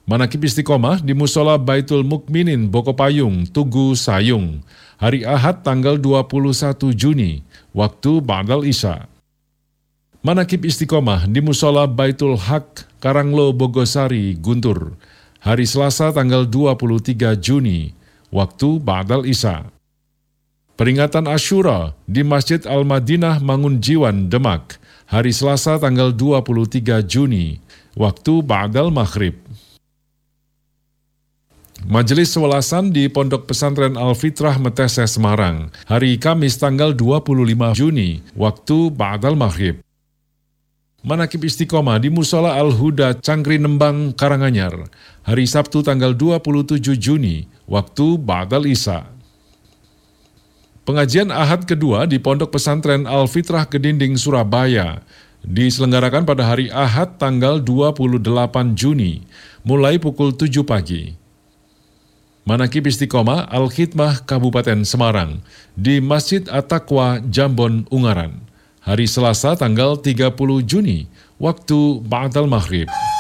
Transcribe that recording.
Manakib Istiqomah di Musola Baitul Mukminin Bokopayung, Tugu Sayung. Hari Ahad tanggal 21 Juni, waktu Ba'dal Isya. Manakib Istiqomah di Musola Baitul Haq, Karanglo, Bogosari, Guntur. Hari Selasa tanggal 23 Juni, waktu Ba'dal Isya. Peringatan Asyura di Masjid Al-Madinah Mangunjiwan, Demak. Hari Selasa tanggal 23 Juni, waktu Ba'dal Maghrib. Majelis Sewelasan di Pondok Pesantren Al-Fitrah Metese, Semarang. Hari Kamis tanggal 25 Juni, waktu Ba'dal Maghrib. Manakib Istiqomah di Musola Al-Huda Cangkri Nembang, Karanganyar. Hari Sabtu tanggal 27 Juni, waktu Ba'dal Isya. Pengajian Ahad kedua di Pondok Pesantren Al-Fitrah Kedinding, Surabaya. Diselenggarakan pada hari Ahad tanggal 28 Juni, mulai pukul 7 pagi. Manakib Istiqomah Al-Khidmah Kabupaten Semarang di Masjid At-Taqwa Jambon, Ungaran. Hari Selasa tanggal 30 Juni, waktu Ba'dal Maghrib.